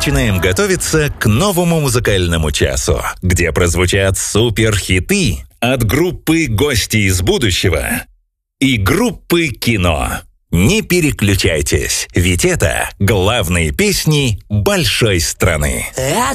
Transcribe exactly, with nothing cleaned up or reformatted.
начинаем готовиться к новому музыкальному часу, где прозвучат суперхиты от группы «Гости из будущего» и группы «Кино». Не переключайтесь, ведь это главные песни большой страны.